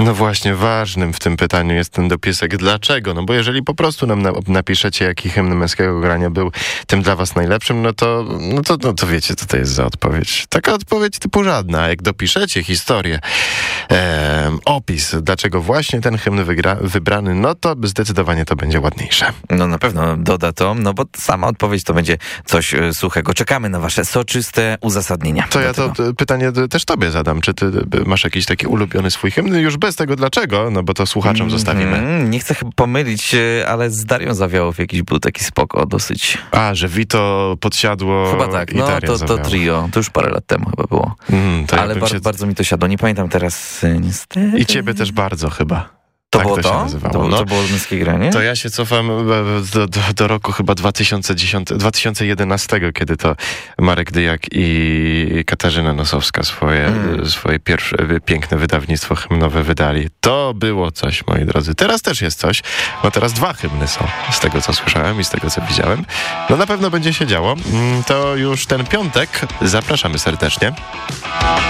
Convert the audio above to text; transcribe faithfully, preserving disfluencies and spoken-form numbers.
No właśnie, ważnym w tym pytaniu jest ten dopisek. Dlaczego? No bo jeżeli po prostu nam na, napiszecie, jaki hymn Męskiego Grania był tym dla was najlepszym, no to, no to, no to wiecie, co to jest za odpowiedź. Taka odpowiedź typu żadna. A jak dopiszecie historię, e, opis, dlaczego właśnie ten hymn wygra, wybrany, no to zdecydowanie to będzie ładniejsze. No na pewno doda to, no bo sama odpowiedź to będzie coś e, suchego. Czekamy na wasze soczyste uzasadnienia. To ja to tego. pytanie też tobie zadam. Czy ty masz jakiś taki ulubiony swój hymn? Już bez tego dlaczego, no bo to słuchaczom zostawimy. Mm, nie chcę chyba pomylić, ale z Darią Zawiałow jakiś był taki spoko dosyć. A, że Vito podsiadło chyba tak, i no Daria to, to trio. To już parę lat temu chyba było. Mm, to ale ja bar- się... bardzo mi to siadło. Nie pamiętam teraz y, niestety. I ciebie też bardzo chyba. To tak było to? to? Się nazywało. To, było, no. to było Męskie Granie? To ja się cofam do, do, do roku chyba dwa tysiące dziesiątego, dwa tysiące jedenastego, kiedy to Marek Dyjak i Katarzyna Nosowska swoje, mm. swoje pierwsze piękne wydawnictwo hymnowe wydali. To było coś, moi drodzy. Teraz też jest coś, bo teraz dwa hymny są, z tego co słyszałem i z tego co widziałem. No na pewno będzie się działo. To już ten piątek. Zapraszamy serdecznie.